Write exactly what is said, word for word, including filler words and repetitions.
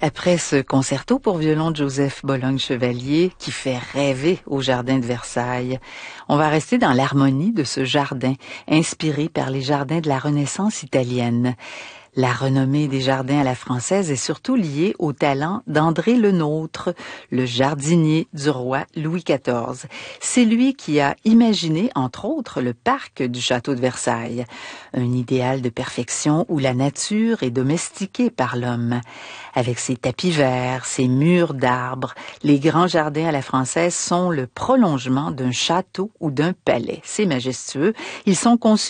Après ce concerto pour violon de Joseph Bologne-Chevalier, qui fait rêver au jardin de Versailles, on va rester dans l'harmonie de ce jardin, inspiré par les jardins de la Renaissance italienne. La renommée des jardins à la française est surtout liée au talent d'André Le Nôtre, le jardinier du roi Louis quatorze. C'est lui qui a imaginé, entre autres, le parc du château de Versailles, un idéal de perfection où la nature est domestiquée par l'homme. Avec ses tapis verts, ses murs d'arbres, les grands jardins à la française sont le prolongement d'un château ou d'un palais. C'est majestueux. Ils sont conçus